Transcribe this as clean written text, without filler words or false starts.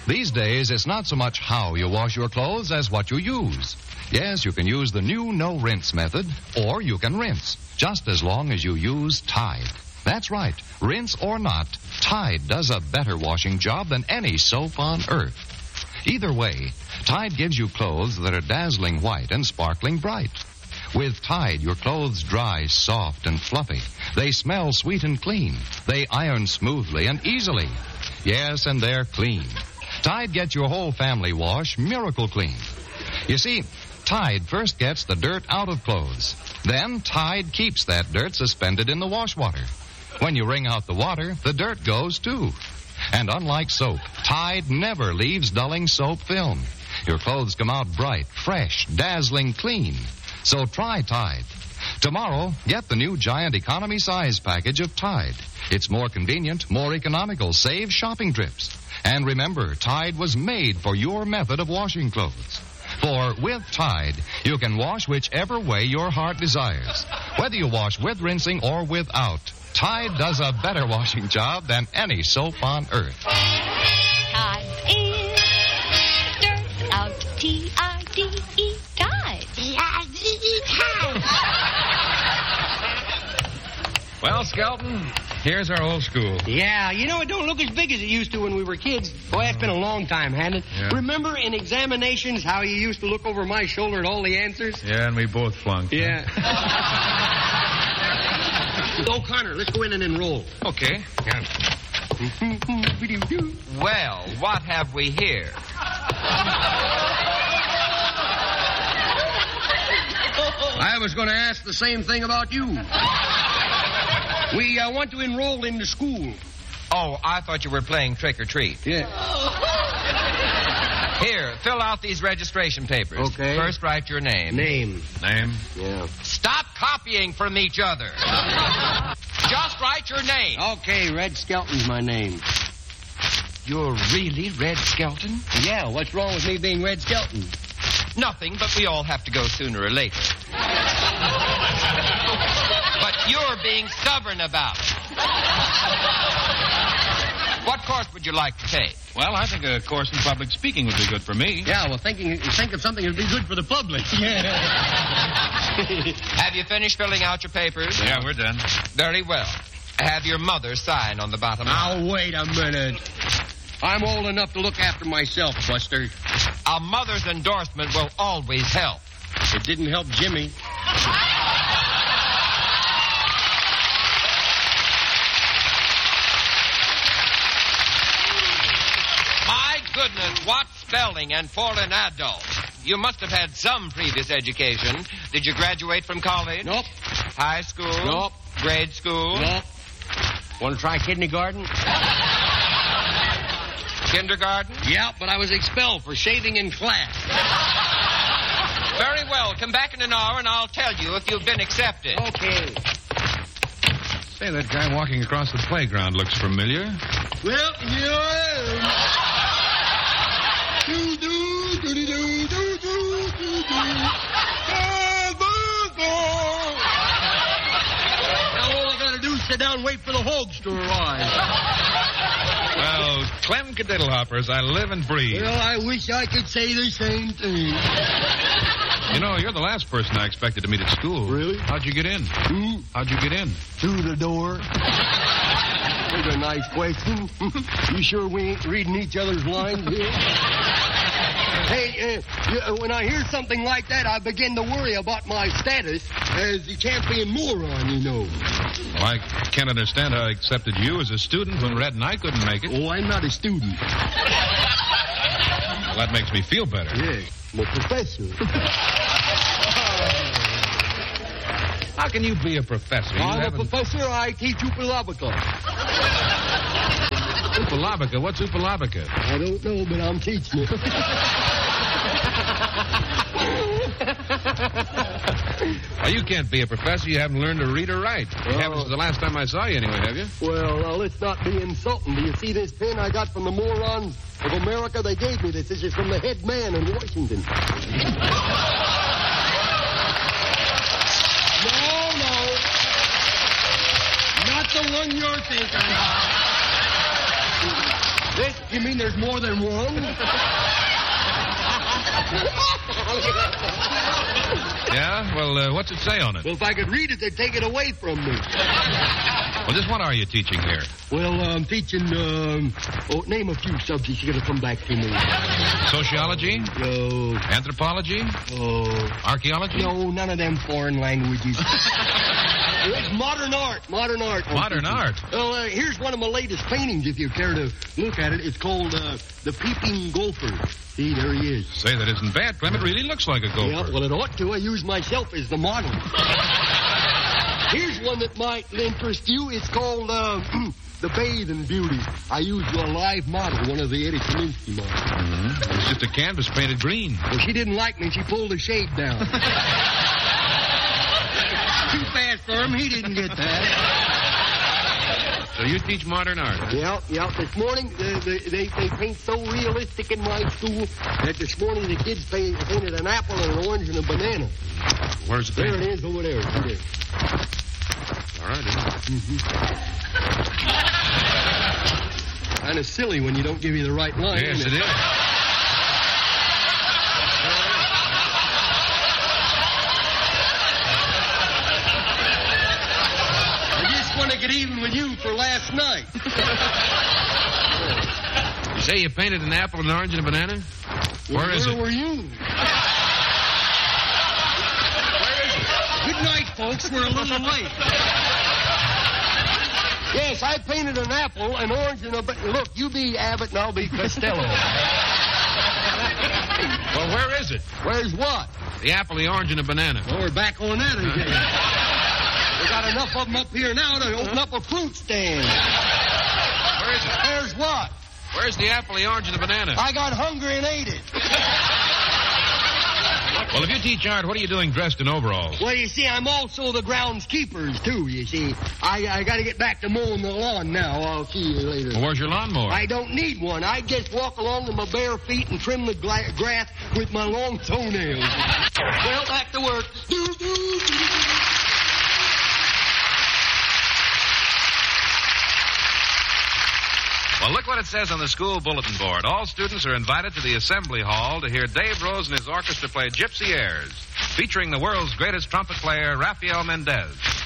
These days, it's not so much how you wash your clothes as what you use. Yes, you can use the new no-rinse method, or you can rinse, just as long as you use Tide. That's right. Rinse or not, Tide does a better washing job than any soap on earth. Either way, Tide gives you clothes that are dazzling white and sparkling bright. With Tide, your clothes dry soft and fluffy. They smell sweet and clean. They iron smoothly and easily. Yes, and they're clean. Tide gets your whole family wash miracle clean. You see, Tide first gets the dirt out of clothes. Then Tide keeps that dirt suspended in the wash water. When you wring out the water, the dirt goes too. And unlike soap, Tide never leaves dulling soap film. Your clothes come out bright, fresh, dazzling clean. So try Tide. Tomorrow, get the new giant economy size package of Tide. It's more convenient, more economical, saves shopping trips. And remember, Tide was made for your method of washing clothes. For with Tide, you can wash whichever way your heart desires. Whether you wash with rinsing or without, Tide does a better washing job than any soap on earth. Tide is dirt out. T-I-D-E. Tide. T-I-D-E. Tide. Well, Skelton, here's our old school. Yeah, you know, it don't look as big as it used to when we were kids. Boy, that's been a long time, hasn't it? Yeah. Remember in examinations how you used to look over my shoulder at all the answers? Yeah, and we both flunked. Yeah. O'Connor, let's go in and enroll. Okay. Well, what have we here? I was going to ask the same thing about you. We want to enroll in the school. Oh, I thought you were playing trick or treat. Yeah. Here, fill out these registration papers. Okay. First, write your name. Name. Yeah. Stop copying from each other. Just write your name. Okay, Red Skelton's my name. You're really Red Skelton? Yeah, what's wrong with me being Red Skelton? Nothing, but we all have to go sooner or later. But you're being stubborn about it. What course would you like to take? Well, I think a course in public speaking would be good for me. Yeah, well, think of something that would be good for the public. Yeah. Have you finished filling out your papers? Yeah, we're done. Very well. Have your mother sign on the bottom line. Now, wait a minute. I'm old enough to look after myself, Buster. A mother's endorsement will always help. It didn't help Jimmy. My goodness, what spelling and for an adult. You must have had some previous education. Did you graduate from college? Nope. High school? Nope. Grade school? Nope. Want to try kindergarten? Kindergarten? Yeah, but I was expelled for shaving in class. Very well. Come back in an hour and I'll tell you if you've been accepted. Okay. Say, that guy walking across the playground looks familiar. Well, here I am. Now all I gotta do is sit down and wait for the hogs to arrive. Well, Clem Cadiddlehoppers, I live and breathe. Well, I wish I could say the same thing. You know, you're the last person I expected to meet at school. Really? How'd you get in? How'd you get in? Through the door. That's a nice question. You sure we ain't reading each other's lines here? Hey, when I hear something like that, I begin to worry about my status as a champion moron, you know. Well, I can't understand how I accepted you as a student when Red and I couldn't make it. Oh, I'm not a student. Well, that makes me feel better. Yes, I'm a professor. How can you be a professor? I'm a professor. I teach Upalabica. Upalabica? What's Upalabica? I don't know, but I'm teaching it. Well, you can't be a professor. You haven't learned to read or write. You haven't since the last time I saw you, anyway, have you? Well, now, let's not be insulting. Do you see this pen I got from the morons of America? They gave me this. This is from the head man in Washington. No. Not the one you're thinking of. This, you mean there's more than one? Yeah? Well, what's it say on it? Well, if I could read it, they'd take it away from me. Well, just what are you teaching here? Well, I'm teaching, name a few subjects. You're going to come back to me. Sociology? No. Anthropology? Oh. Archaeology? No, none of them foreign languages. It's modern art. Modern art. Modern art? Well, here's one of my latest paintings, if you care to look at it. It's called, The Peeping Gopher. See, there he is. Say, that isn't bad, Clem. It really looks like a gopher. Yeah, well, it ought to. I use myself as the model. Here's one that might interest you. It's called, The Bathing Beauty. I used a live model, one of the Eddie Kaminsky models. Mm-hmm. It's just a canvas painted green. Well, she didn't like me. She pulled the shade down. Too fast for him. He didn't get that. So you teach modern art, huh? Yeah. This morning, they paint so realistic in my school that this morning the kids painted an apple and an orange and a banana. Where's the There paint? it is, over there. Right there. All right. Kind of silly when you don't give you the right line. Yes, isn't it is. I just want to get even with you for last night. You say you painted an apple, an orange, and a banana? Where is it? Where were you? Good night, folks. We're a little late. Yes, I painted an apple, an orange, and a... Look, you be Abbott and I'll be Costello. Well, where is it? Where's what? The apple, the orange, and the banana. Well, we're back on that again. We got enough of them up here now to open up a fruit stand. Where is it? Where's what? Where's the apple, the orange, and the banana? I got hungry and ate it. Well, if you teach art, what are you doing dressed in overalls? Well, you see, I'm also the groundskeepers, too, you see. I got to get back to mowing the lawn now. I'll see you later. Well, where's your lawnmower? I don't need one. I just walk along with my bare feet and trim the grass with my long toenails. Well, back to work. Well, look what it says on the school bulletin board. All students are invited to the assembly hall to hear Dave Rose and his orchestra play Gypsy Airs, featuring the world's greatest trumpet player, Rafael Mendez.